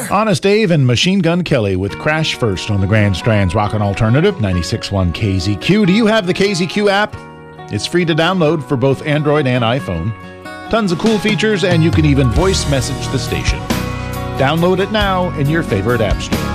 Honest Dave and Machine Gun Kelly with Crash First on the Grand Strand's Rockin' Alternative 96.1 KZQ. Do you have the KZQ app? It's free to download for both Android and iPhone. Tons of cool features, and you can even voice message the station. Download it now in your favorite app store.